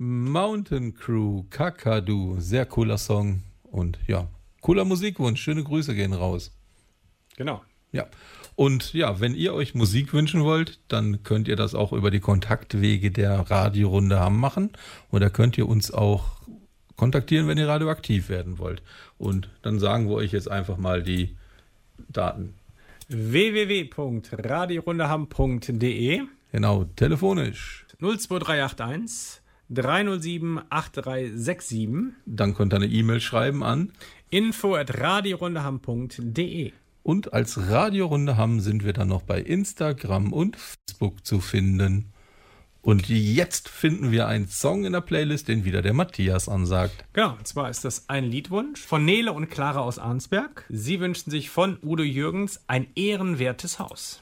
Mountain Crew, Kakadu, sehr cooler Song und ja, cooler Musikwunsch, schöne Grüße gehen raus. Genau. Ja, und ja, wenn ihr euch Musik wünschen wollt, dann könnt ihr das auch über die Kontaktwege der Radiorunde Hamm machen und da könnt ihr uns auch kontaktieren, wenn ihr radioaktiv werden wollt. Und dann sagen wir euch jetzt einfach mal die Daten. www.radiorundehamm.de. Genau, telefonisch. 02381 307 8367. Dann könnt ihr eine E-Mail schreiben an info@radiorundehamm.de. und als Radiorunde Hamm sind wir dann noch bei Instagram und Facebook zu finden. Und jetzt finden wir einen Song in der Playlist, den wieder der Matthias ansagt. Genau, und zwar ist das ein Liedwunsch von Nele und Clara aus Arnsberg. Sie wünschen sich von Udo Jürgens ein ehrenwertes Haus.